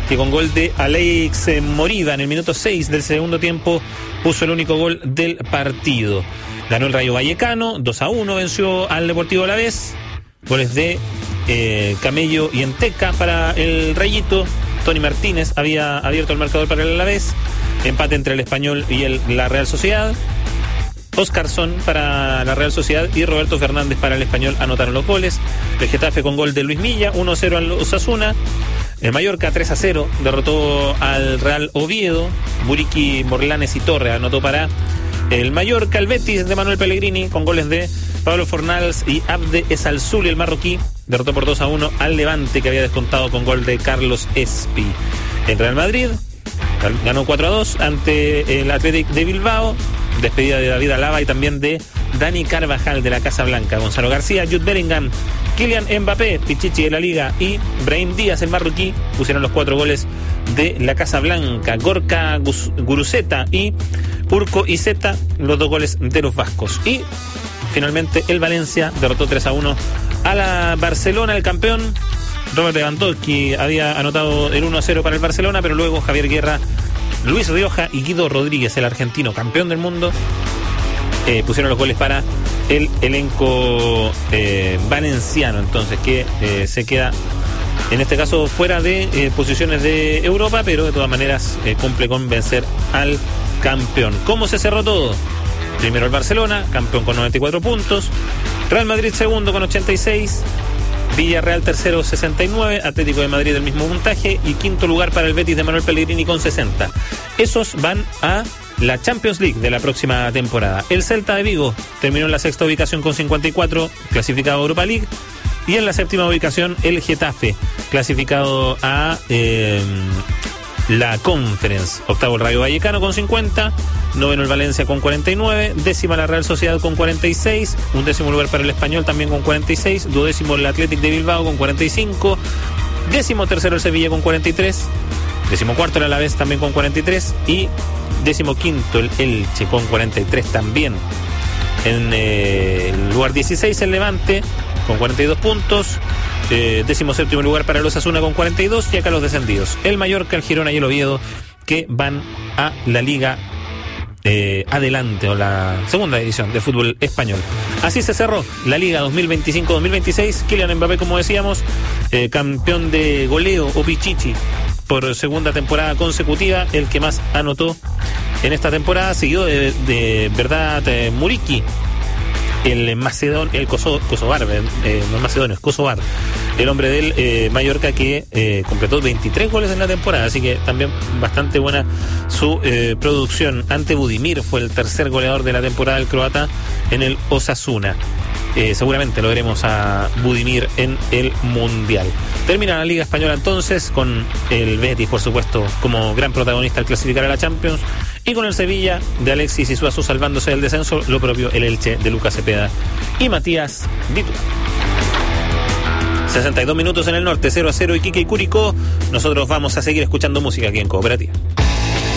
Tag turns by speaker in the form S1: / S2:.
S1: que con gol de Alex Morida en el minuto 6 del segundo tiempo puso el único gol del partido. Ganó el Rayo Vallecano, 2-1 venció al Deportivo Alavés. Goles de Camello y Enteca para el Rayito. Tony Martínez había abierto el marcador para el Alavés. Empate entre el Español y la Real Sociedad. Oscarson para la Real Sociedad y Roberto Fernández para el Español anotaron los goles. El Getafe con gol de Luis Milla, 1-0 al Osasuna. El Mallorca 3-0 derrotó al Real Oviedo. Buriki, Morlanes y Torre anotó para el Mallorca. El Betis de Manuel Pellegrini con goles de Pablo Fornals y Abde Esalzuli, el marroquí, derrotó por 2-1 al Levante, que había descontado con gol de Carlos Espi. El Real Madrid ganó 4-2 ante el Athletic de Bilbao. Despedida de David Alaba y también de Dani Carvajal de la Casa Blanca. Gonzalo García, Jude Bellingham, Kylian Mbappé, Pichichi de la Liga y Brahim Díaz, el marroquí, pusieron los 4 goles de la Casa Blanca. Gorka Guruceta y Urko Iseta, los 2 goles de los vascos. Y finalmente el Valencia derrotó 3-1 a la Barcelona, el campeón. Robert Lewandowski había anotado el 1-0 para el Barcelona, pero luego Javier Guerra, Luis Rioja y Guido Rodríguez, el argentino campeón del mundo, pusieron los goles para el elenco valenciano, entonces que se queda en este caso fuera de posiciones de Europa, pero de todas maneras cumple con vencer al campeón. ¿Cómo se cerró todo? Primero el Barcelona, campeón con 94 puntos, Real Madrid segundo con 86, Villarreal tercero 69, Atlético de Madrid el mismo puntaje y quinto lugar para el Betis de Manuel Pellegrini con 60. Esos van a la Champions League de la próxima temporada. El Celta de Vigo terminó en la sexta ubicación con 54, clasificado a Europa League, y en la séptima ubicación el Getafe, clasificado a la Conference. Octavo el Rayo Vallecano con 50, noveno el Valencia con 49, décima la Real Sociedad con 46, un décimo lugar para el Español también con 46, duodécimo el Athletic de Bilbao con 45, décimo tercero el Sevilla con 43, décimo cuarto el Alavés también con 43 y décimo quinto el Elche con 43 también. En el lugar 16 el Levante con 42 puntos, décimo séptimo lugar para el Osasuna con 42 y acá los descendidos, el Mallorca, el Girona y el Oviedo, que van a la Liga Adelante o la segunda división de fútbol español. Así se cerró la Liga 2025-2026. Kylian Mbappé, como decíamos, campeón de goleo o Pichichi por segunda temporada consecutiva, el que más anotó en esta temporada, seguido de verdad Muriqui, el macedón, el kosovar, no es macedonio, es kosovar, el hombre del Mallorca, que completó 23 goles en la temporada, así que también bastante buena su producción. Ante Budimir fue el tercer goleador de la temporada del croata en el Osasuna. Seguramente lo veremos a Budimir en el Mundial. Termina la Liga Española entonces con el Betis, por supuesto, como gran protagonista al clasificar a la Champions, y con el Sevilla de Alexis y Suazo salvándose del descenso, lo propio el Elche de Lucas Cepeda y Matías Ditula. 62 minutos en el norte, 0-0 Iquique y Curicó. Nosotros vamos a seguir escuchando música aquí en Cooperativa.